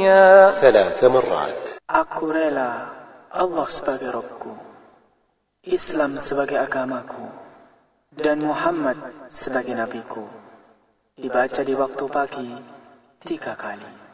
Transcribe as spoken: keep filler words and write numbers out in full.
الدنيا ثلاث مرات. Aku rela Allah sebagai Rabbku, Islam sebagai agamaku, dan Muhammad sebagai nabiku. Dibaca di waktu pagi tiga kali.